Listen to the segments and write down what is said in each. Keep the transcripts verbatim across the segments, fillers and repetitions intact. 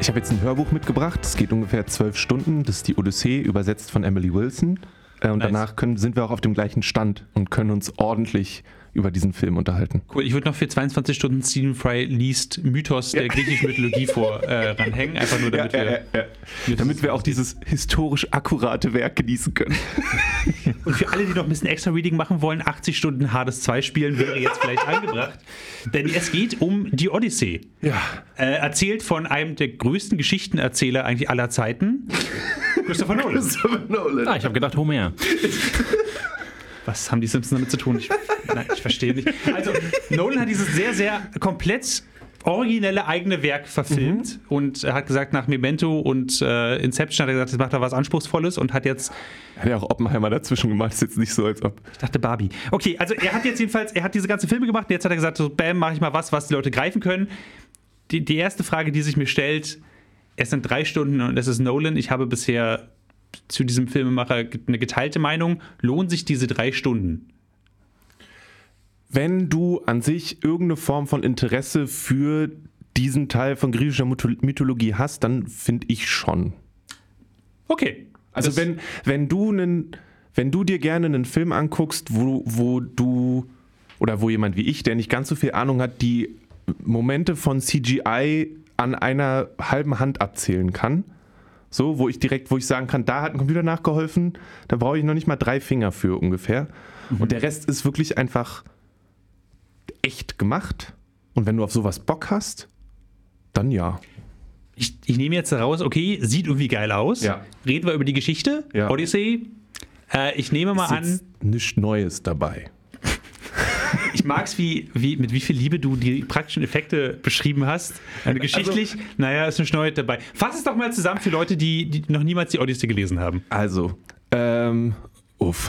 Ich habe jetzt ein Hörbuch mitgebracht, es geht ungefähr zwölf Stunden, das ist die Odyssee, übersetzt von Emily Wilson. Äh, und nice. Danach können, sind wir auch auf dem gleichen Stand und können uns ordentlich über diesen Film unterhalten. Cool, ich würde noch für zweiundzwanzig Stunden Stephen Fry liest Mythos der ja. griechischen Mythologie vor äh, ranhängen, einfach nur damit ja, wir... Ja, ja, ja. Damit wir auch dieses historisch akkurate Werk genießen können. Und für alle, die noch ein bisschen extra Reading machen wollen, achtzig Stunden Hades zwei spielen wäre jetzt vielleicht angebracht. Denn es geht um die Odyssee. Ja. Äh, erzählt von einem der größten Geschichtenerzähler eigentlich aller Zeiten. Christopher Nolan. Christopher Nolan. Ah, ich habe gedacht Homer. Was haben die Simpsons damit zu tun? Ich, nein, ich verstehe nicht. Also, Nolan hat dieses sehr, sehr komplett originelle eigene Werk verfilmt mhm. und hat gesagt, nach Memento und äh, Inception hat er gesagt, jetzt macht er was Anspruchsvolles und hat jetzt... Hat ja auch Oppenheimer dazwischen gemacht, ist jetzt nicht so, als ob... Ich dachte Barbie. Okay, also er hat jetzt jedenfalls, er hat diese ganzen Filme gemacht und jetzt hat er gesagt, so bam, mache ich mal was, was die Leute greifen können. Die, die erste Frage, die sich mir stellt, es sind drei Stunden und es ist Nolan. Ich habe bisher zu diesem Filmemacher eine geteilte Meinung. Lohnen sich diese drei Stunden? Wenn du an sich irgendeine Form von Interesse für diesen Teil von griechischer Mythologie hast, dann finde ich schon. Okay. Also wenn, wenn du einen, wenn du dir gerne einen Film anguckst, wo, wo du, oder wo jemand wie ich, der nicht ganz so viel Ahnung hat, die Momente von C G I an einer halben Hand abzählen kann, so, wo ich direkt, wo ich sagen kann, da hat ein Computer nachgeholfen, da brauche ich noch nicht mal drei Finger für ungefähr. Mhm. Und der Rest ist wirklich einfach echt gemacht. Und wenn du auf sowas Bock hast, dann ja. Ich, ich nehme jetzt raus, okay, sieht irgendwie geil aus. Ja. Reden wir über die Geschichte, ja. Odyssey. Äh, ich nehme mal an... nichts Neues dabei. Ich mag es, wie, wie, mit wie viel Liebe du die praktischen Effekte beschrieben hast. Also geschichtlich, also, naja, ist eine Neues dabei. Fass es doch mal zusammen für Leute, die, die noch niemals die Odyssey gelesen haben. Also, ähm, uff.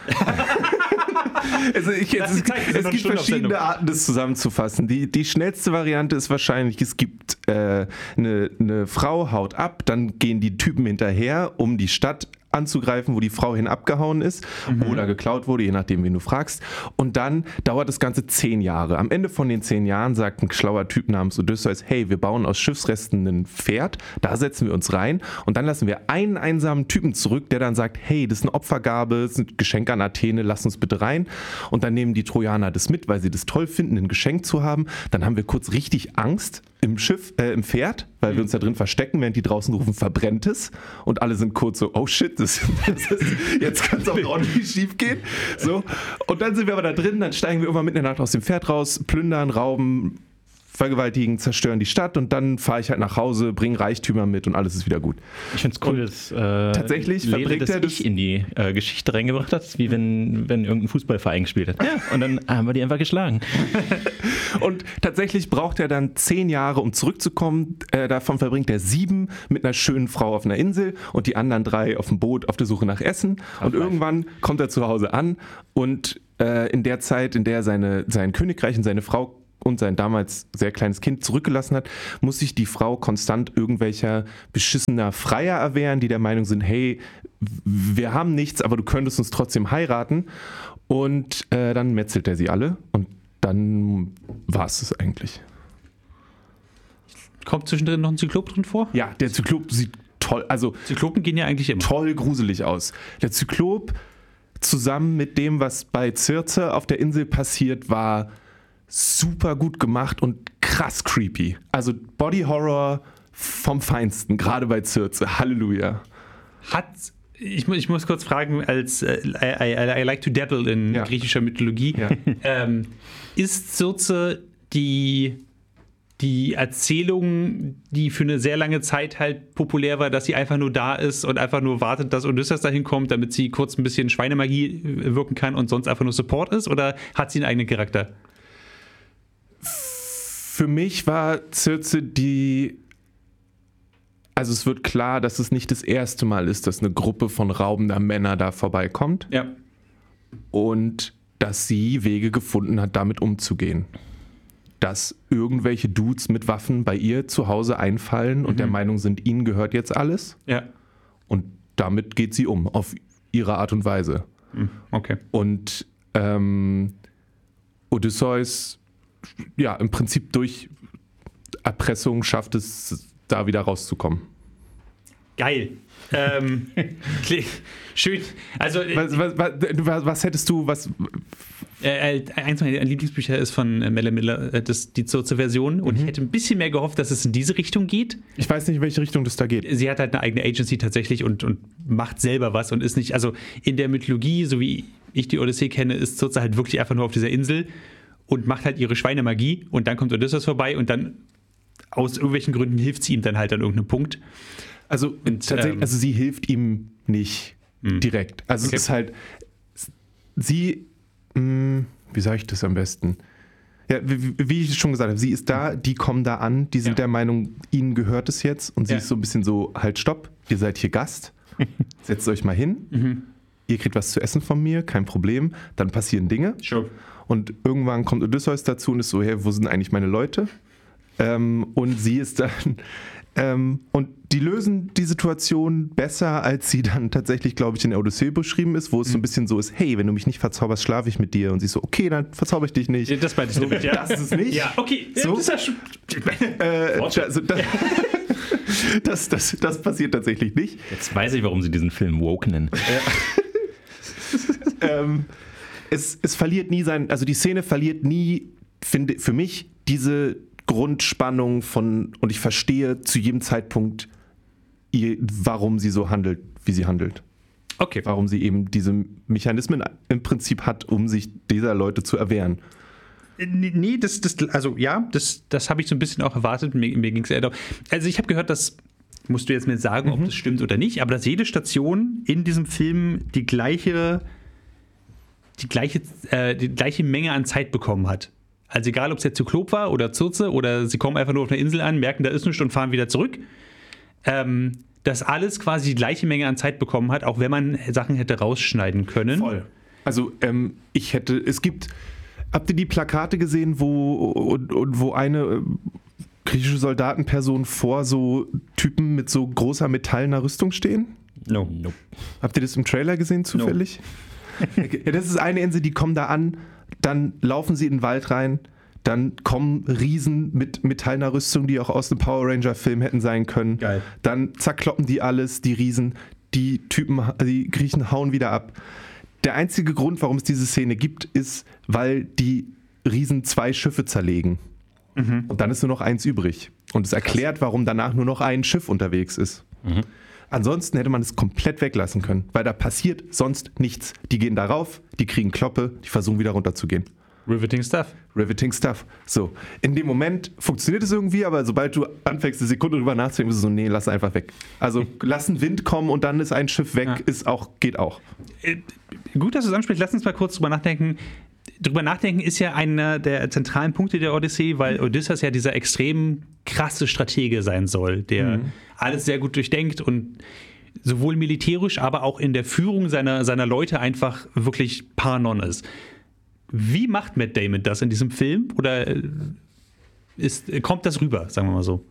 Also ich, es, Zeit, es gibt verschiedene Arten, das zusammenzufassen. Die, die schnellste Variante ist wahrscheinlich, es gibt äh, eine, eine Frau haut ab, dann gehen die Typen hinterher, um die Stadt anzugreifen, wo die Frau hin abgehauen ist mhm. oder geklaut wurde, je nachdem, wen du fragst. Und dann dauert das Ganze zehn Jahre. Am Ende von den zehn Jahren sagt ein schlauer Typ namens Odysseus, hey, wir bauen aus Schiffsresten ein Pferd, da setzen wir uns rein und dann lassen wir einen einsamen Typen zurück, der dann sagt, hey, das ist eine Opfergabe, das ist ein Geschenk an Athene, lass uns bitte rein. Und dann nehmen die Trojaner das mit, weil sie das toll finden, ein Geschenk zu haben. Dann haben wir kurz richtig Angst im Schiff, äh, im Pferd, weil mhm. wir uns da drin verstecken, während die draußen rufen, verbrennt es. Und alle sind kurz so, oh shit, das, das ist, jetzt kann es auch ordentlich schief gehen. So. Und dann sind wir aber da drin, dann steigen wir irgendwann mitten in der Nacht aus dem Pferd raus, plündern, rauben, vergewaltigen, zerstören die Stadt und dann fahre ich halt nach Hause, bringe Reichtümer mit und alles ist wieder gut. Ich finde es cool, dass äh, tatsächlich Lele das er das ich in die äh, Geschichte reingebracht hat, wie wenn, wenn irgendein Fußballverein gespielt hat. Ja. Und dann haben wir die einfach geschlagen. Und tatsächlich braucht er dann zehn Jahre, um zurückzukommen. Äh, davon verbringt er sieben mit einer schönen Frau auf einer Insel und die anderen drei auf dem Boot auf der Suche nach Essen. Ach, und irgendwann kommt er zu Hause an und äh, in der Zeit, in der er seine, sein Königreich und seine Frau und sein damals sehr kleines Kind zurückgelassen hat, muss sich die Frau konstant irgendwelcher beschissener Freier erwehren, die der Meinung sind, hey, wir haben nichts, aber du könntest uns trotzdem heiraten. Und äh, dann metzelt er sie alle und dann war es es eigentlich. Kommt zwischendrin noch ein Zyklop drin vor? Ja, der Zyklop sieht toll, also Zyklopen gehen ja eigentlich immer toll gruselig aus. Der Zyklop zusammen mit dem, was bei Circe auf der Insel passiert, war super gut gemacht und krass creepy. Also Body Horror vom Feinsten, gerade bei Circe. Halleluja. Hat, ich, ich muss kurz fragen, als äh, I, I, I like to dabble in ja. griechischer Mythologie, ja. ähm, ist Circe die, die Erzählung, die für eine sehr lange Zeit halt populär war, dass sie einfach nur da ist und einfach nur wartet, dass Odysseus dahin kommt, damit sie kurz ein bisschen Schweinemagie wirken kann und sonst einfach nur Support ist? Oder hat sie einen eigenen Charakter? Für mich war Circe die, also es wird klar, dass es nicht das erste Mal ist, dass eine Gruppe von raubender Männer da vorbeikommt. Ja. Und dass sie Wege gefunden hat, damit umzugehen. Dass irgendwelche Dudes mit Waffen bei ihr zu Hause einfallen und mhm. der Meinung sind, ihnen gehört jetzt alles. Ja. Und damit geht sie um, auf ihre Art und Weise. Okay. Und ähm, Odysseus, ja, im Prinzip durch Erpressung schafft es, da wieder rauszukommen. Geil. ähm, schön. Also, was, was, was, was hättest du, was... Äh, eins meiner Lieblingsbücher ist von Melle Miller, das, die Zoze-Version. Und mhm. ich hätte ein bisschen mehr gehofft, dass es in diese Richtung geht. Ich weiß nicht, in welche Richtung das da geht. Sie hat halt eine eigene Agency tatsächlich und, und macht selber was und ist nicht, also in der Mythologie, so wie ich die Odyssee kenne, ist Zoze halt wirklich einfach nur auf dieser Insel und macht halt ihre Schweinemagie und dann kommt Odysseus vorbei und dann aus irgendwelchen Gründen hilft sie ihm dann halt an irgendeinem Punkt. Also, und, tatsächlich, ähm, also sie hilft ihm nicht mh. direkt. Also okay. es ist halt, sie, mh, wie sage ich das am besten? Ja, wie, wie ich schon gesagt habe, sie ist da, die kommen da an, die sind ja. der Meinung, ihnen gehört es jetzt und sie ja. ist so ein bisschen so, halt stopp, ihr seid hier Gast, setzt euch mal hin, mhm. ihr kriegt was zu essen von mir, kein Problem, dann passieren Dinge sure. und irgendwann kommt Odysseus dazu und ist so, hey, wo sind eigentlich meine Leute? Ähm, und sie ist dann, ähm, und die lösen die Situation besser, als sie dann tatsächlich, glaube ich, in der Odyssee beschrieben ist, wo es mhm. so ein bisschen so ist, hey, wenn du mich nicht verzauberst, schlafe ich mit dir. Und sie so, okay, dann verzauber ich dich nicht. Ja, das meinte ich damit, ja. Das ist es nicht. Ja, okay. So. Das, ist ja schon äh, also, das, das, das, das passiert tatsächlich nicht. Jetzt weiß ich, warum sie diesen Film Woke nennen. ähm, es, es verliert nie sein, also die Szene verliert nie, finde für mich, diese Grundspannung von, und ich verstehe zu jedem Zeitpunkt, ihr, warum sie so handelt, wie sie handelt. Okay. Warum sie eben diese Mechanismen im Prinzip hat, um sich dieser Leute zu erwehren. Nee, das, das also ja, das, das habe ich so ein bisschen auch erwartet. Mir, mir ging es eher darum. Also ich habe gehört, dass, musst du jetzt mir sagen, mhm. ob das stimmt oder nicht, aber dass jede Station in diesem Film die gleiche, die gleiche, äh, die gleiche Menge an Zeit bekommen hat. Also egal, ob es jetzt Zyklop war oder Zoze oder sie kommen einfach nur auf eine Insel an, merken, da ist nichts und fahren wieder zurück. Ähm, dass alles quasi die gleiche Menge an Zeit bekommen hat, auch wenn man Sachen hätte rausschneiden können. Voll. Also ähm, ich hätte, es gibt, habt ihr die Plakate gesehen, wo, und, und wo eine äh, griechische Soldatenperson vor so Typen mit so großer metallener Rüstung stehen? No. Nope. Habt ihr das im Trailer gesehen zufällig? No. Ja, das ist eine Insel, die kommen da an, dann laufen sie in den Wald rein, dann kommen Riesen mit metallener Rüstung, die auch aus einem Power Ranger-Film hätten sein können. Geil. Dann zerkloppen die alles, die Riesen, die Typen, die Griechen hauen wieder ab. Der einzige Grund, warum es diese Szene gibt, ist, weil die Riesen zwei Schiffe zerlegen. Mhm. Und dann ist nur noch eins übrig. Und es erklärt, warum danach nur noch ein Schiff unterwegs ist. Mhm. Ansonsten hätte man es komplett weglassen können, weil da passiert sonst nichts. Die gehen darauf, die kriegen Kloppe, die versuchen wieder runterzugehen. Riveting Stuff. Riveting Stuff. So, in dem Moment funktioniert es irgendwie, aber sobald du anfängst, eine Sekunde drüber nachzudenken, ist es so, nee, lass einfach weg. Also lass einen Wind kommen und dann ist ein Schiff weg, ja. ist auch, geht auch. Äh, gut, dass du es ansprichst. Lass uns mal kurz drüber nachdenken. Drüber nachdenken ist ja einer der zentralen Punkte der Odyssee, weil Odysseus ja dieser extrem krasse Stratege sein soll, der mhm. alles sehr gut durchdenkt und sowohl militärisch, aber auch in der Führung seiner, seiner Leute einfach wirklich par non ist. Wie macht Matt Damon das in diesem Film? Oder ist, kommt das rüber, sagen wir mal so?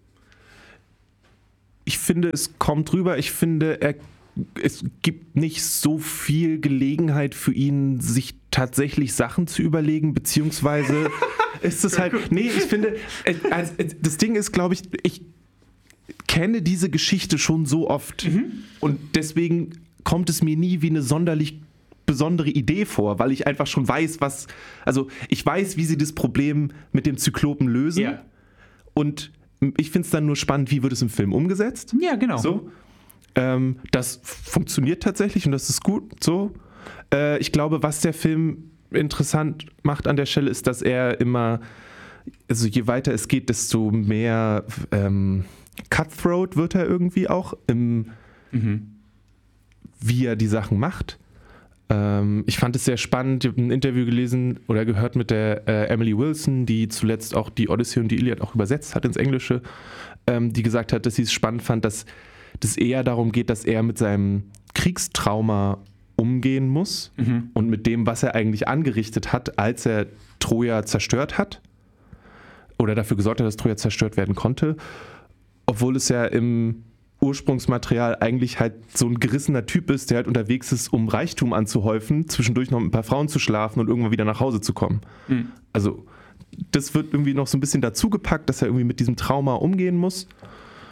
Ich finde, es kommt rüber. Ich finde, er, es gibt nicht so viel Gelegenheit für ihn, sich tatsächlich Sachen zu überlegen, beziehungsweise ist es halt, nee, ich finde, also das Ding ist, glaube ich, ich kenne diese Geschichte schon so oft mhm. und deswegen kommt es mir nie wie eine sonderlich besondere Idee vor, weil ich einfach schon weiß, was, also ich weiß, wie sie das Problem mit dem Zyklopen lösen ja. und ich finde es dann nur spannend, wie wird es im Film umgesetzt. Ja, genau. So, ähm, das funktioniert tatsächlich und das ist gut, so. Äh, ich glaube, was der Film interessant macht an der Stelle, ist, dass er immer, also je weiter es geht, desto mehr ähm, Cutthroat wird er irgendwie auch, im, mhm. wie er die Sachen macht. Ähm, ich fand es sehr spannend, ich habe ein Interview gelesen oder gehört mit der äh, Emily Wilson, die zuletzt auch die Odyssey und die Iliad auch übersetzt hat ins Englische, ähm, die gesagt hat, dass sie es spannend fand, dass es eher darum geht, dass er mit seinem Kriegstrauma umgehen muss mhm. und mit dem, was er eigentlich angerichtet hat, als er Troja zerstört hat oder dafür gesorgt hat, dass Troja zerstört werden konnte, obwohl es ja im Ursprungsmaterial eigentlich halt so ein gerissener Typ ist, der halt unterwegs ist, um Reichtum anzuhäufen, zwischendurch noch mit ein paar Frauen zu schlafen und irgendwann wieder nach Hause zu kommen. Mhm. Also das wird irgendwie noch so ein bisschen dazugepackt, dass er irgendwie mit diesem Trauma umgehen muss.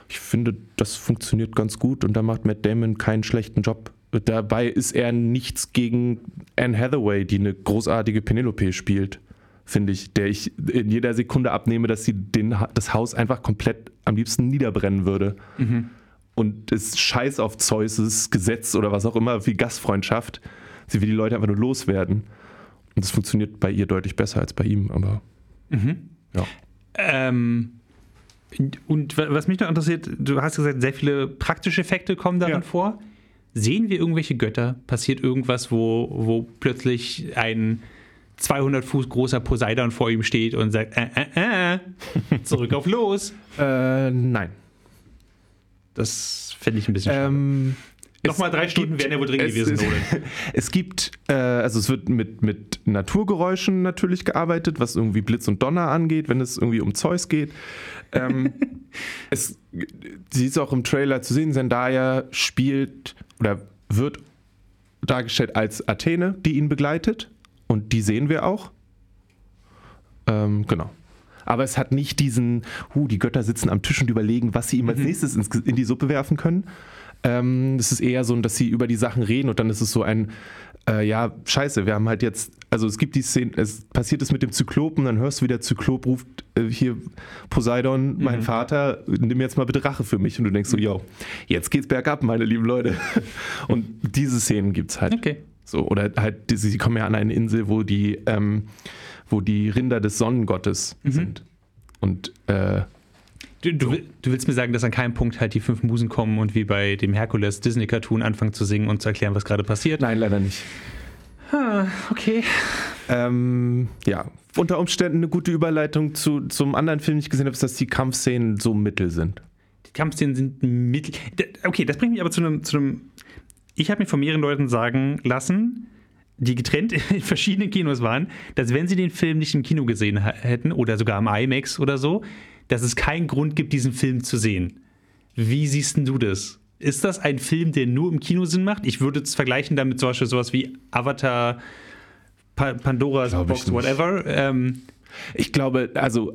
ich finde, das funktioniert ganz gut und da macht Matt Damon keinen schlechten Job. Dabei ist er nichts gegen Anne Hathaway, die eine großartige Penelope spielt, finde ich, der ich in jeder Sekunde abnehme, dass sie den, das Haus einfach komplett am liebsten niederbrennen würde. Mhm. Und es scheiß auf Zeus' Gesetz oder was auch immer, wie Gastfreundschaft. Sie will die Leute einfach nur loswerden. Und das funktioniert bei ihr deutlich besser als bei ihm, aber mhm. ja. Ähm, und was mich noch interessiert, du hast gesagt, sehr viele praktische Effekte kommen darin ja. vor. Sehen wir irgendwelche Götter? Passiert irgendwas, wo, wo plötzlich ein zweihundert Fuß großer Poseidon vor ihm steht und sagt, äh, äh, äh, zurück auf los? Äh, nein. Das fände ich ein bisschen ähm, schade. Nochmal drei Stunden gibt, wären ja wohl drin es, gewesen. Es, es gibt, äh, also es wird mit, mit Naturgeräuschen natürlich gearbeitet, was irgendwie Blitz und Donner angeht, wenn es irgendwie um Zeus geht. ähm, es, sie ist auch im Trailer zu sehen, Zendaya spielt oder wird dargestellt als Athene, die ihn begleitet. Und die sehen wir auch. Ähm, genau. Aber es hat nicht diesen, huh, die Götter sitzen am Tisch und überlegen, was sie ihm als mhm. nächstes ins, in die Suppe werfen können. Ähm, es ist eher so, dass sie über die Sachen reden und dann ist es so ein, äh, ja, scheiße, wir haben halt jetzt, also es gibt die Szene, es passiert es mit dem Zyklopen, dann hörst du, wie der Zyklop ruft, äh, hier, Poseidon, mein mhm. Vater, nimm jetzt mal bitte Rache für mich. Und du denkst so, yo, jetzt geht's bergab, meine lieben Leute. Und diese Szenen gibt's halt. Okay. So, oder halt, sie kommen ja an eine Insel, wo die, ähm, wo die Rinder des Sonnengottes mhm. sind. Und äh, du, du, du willst mir sagen, dass an keinem Punkt halt die fünf Musen kommen und wie bei dem Herkules Disney-Cartoon anfangen zu singen und zu erklären, was gerade passiert? Nein, leider nicht. Ah, okay. Ähm, ja, unter Umständen eine gute Überleitung zu, zum anderen Film, den ich gesehen habe, ist, dass die Kampfszenen so mittel sind. Die Kampfszenen sind mittel. Okay, das bringt mich aber zu einem, zu einem ich habe mir von mehreren Leuten sagen lassen, die getrennt in verschiedenen Kinos waren, dass wenn sie den Film nicht im Kino gesehen ha- hätten oder sogar am IMAX oder so, dass es keinen Grund gibt, diesen Film zu sehen. Wie siehst denn du das? Ist das ein Film, der nur im Kino Sinn macht? Ich würde es vergleichen damit zum Beispiel sowas wie Avatar, pa- Pandora's Glaub Box, whatever. Ähm, ich glaube, also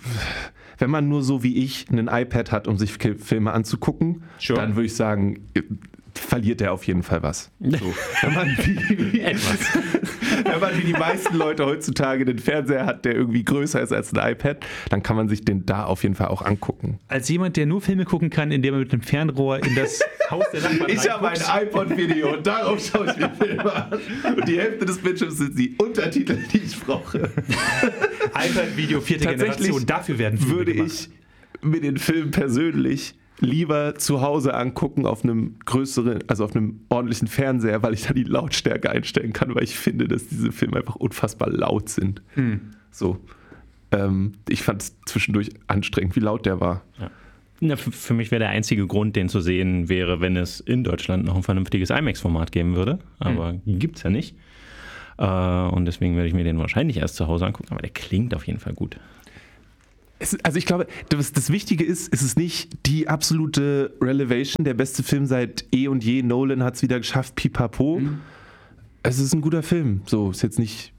wenn man nur so wie ich einen iPad hat, um sich Filme anzugucken, sure. dann würde ich sagen, verliert er auf jeden Fall was. So. Wenn man wie, wie, etwas. Wenn man wie die meisten Leute heutzutage den Fernseher hat, der irgendwie größer ist als ein iPad, dann kann man sich den da auf jeden Fall auch angucken. Als jemand, der nur Filme gucken kann, indem er mit einem Fernrohr in das Haus der Nachbarn Ich habe ein iPod-Video und darauf schaue ich mir Filme an. Und die Hälfte des Bildschirms sind die Untertitel, die ich brauche. iPad-Video, vierte Generation, dafür werden Filme würde gemacht. ich mir den Film persönlich lieber zu Hause angucken auf einem größeren, also auf einem ordentlichen Fernseher, weil ich da die Lautstärke einstellen kann, weil ich finde, dass diese Filme einfach unfassbar laut sind. Hm. So. Ähm, ich fand es zwischendurch anstrengend, wie laut der war. Ja. Na, für, für mich wäre der einzige Grund, den zu sehen, wäre, wenn es in Deutschland noch ein vernünftiges IMAX-Format geben würde. Aber hm. gibt es ja nicht. Äh, und deswegen werde ich mir den wahrscheinlich erst zu Hause angucken. Aber der klingt auf jeden Fall gut. Es, also ich glaube, das, das Wichtige ist, es ist nicht die absolute Relevation, der beste Film seit eh und je, Nolan hat es wieder geschafft, pipapo. Mhm. Es ist ein guter Film, so, ist jetzt nicht...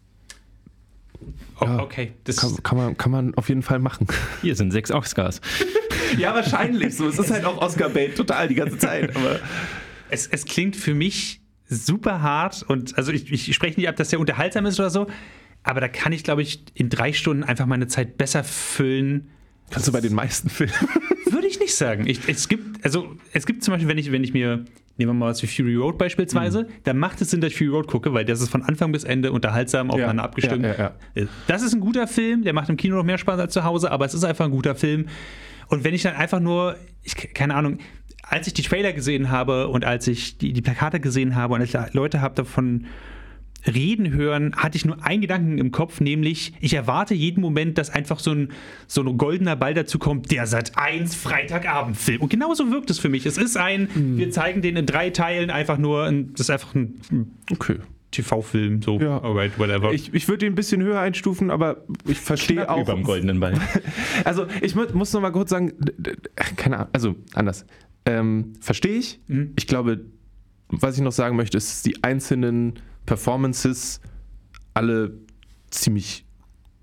Ja, okay. Das kann, kann, man, kann man auf jeden Fall machen. Hier sind sechs Oscars. Ja, wahrscheinlich, so, es ist halt auch Oscar-Bait total die ganze Zeit, aber... Es, es klingt für mich super hart und, also ich, ich spreche nicht ab, dass der unterhaltsam ist oder so, aber da kann ich, glaube ich, in drei Stunden einfach meine Zeit besser füllen. Kannst du bei den meisten Filmen? Würde ich nicht sagen. Ich, es gibt, also es gibt zum Beispiel, wenn ich, wenn ich mir, nehmen wir mal was wie Fury Road beispielsweise, mhm. da macht es Sinn, dass ich Fury Road gucke, weil das ist von Anfang bis Ende unterhaltsam, aufeinander ja, abgestimmt. Ja, ja, ja. Das ist ein guter Film, der macht im Kino noch mehr Spaß als zu Hause, aber es ist einfach ein guter Film. Und wenn ich dann einfach nur, ich, keine Ahnung, als ich die Trailer gesehen habe und als ich die, die Plakate gesehen habe und als ich Leute habe davon reden hören, hatte ich nur einen Gedanken im Kopf, nämlich, ich erwarte jeden Moment, dass einfach so ein, so ein goldener Ball dazu kommt, der Sat eins Freitagabendfilm. Und genauso wirkt es für mich. Es ist ein, mhm. wir zeigen den in drei Teilen, einfach nur, ein, das ist einfach ein okay. T V-Film, so, ja. alright, whatever. Ich, ich würde ihn ein bisschen höher einstufen, aber ich verstehe auch... Über dem goldenen Ball. Also, ich muss noch mal kurz sagen, keine Ahnung, also, anders. Ähm, verstehe ich. Mhm. Ich glaube, was ich noch sagen möchte, ist, die einzelnen Performances alle ziemlich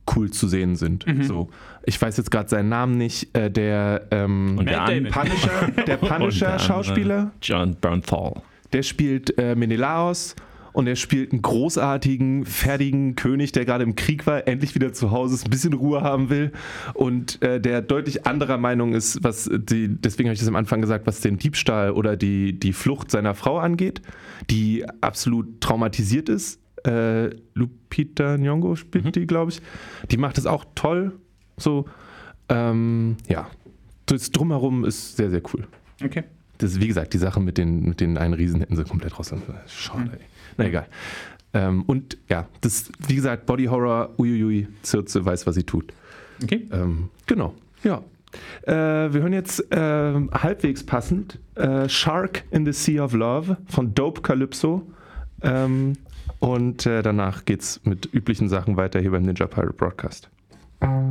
cool zu sehen sind. Mhm. So. Ich weiß jetzt gerade seinen Namen nicht. Äh, der ähm, Und der Punisher, der Punisher-Schauspieler. John Bernthal. Der spielt äh, Menelaos und er spielt einen großartigen, fertigen König, der gerade im Krieg war, endlich wieder zu Hause ist, ein bisschen Ruhe haben will und äh, der deutlich anderer Meinung ist, was die, deswegen habe ich das am Anfang gesagt, was den Diebstahl oder die, die Flucht seiner Frau angeht, die absolut traumatisiert ist. Äh, Lupita Nyong'o spielt mhm. die, glaube ich. Die macht es auch toll. So, ähm, ja. Das Drumherum ist sehr, sehr cool. Okay. Das ist, wie gesagt, die Sache mit den, mit den einen Riesen hätten sie komplett raus. Schade, mhm. ey. Na egal. Ähm, und ja, das, wie gesagt, Body Horror, uiuiui, Circe weiß, was sie tut. Okay. Ähm, genau, ja. Äh, wir hören jetzt äh, halbwegs passend äh, Shark in the Sea of Love von Dope Calypso. Ähm, und äh, danach geht's mit üblichen Sachen weiter hier beim Ninja Pirate Broadcast.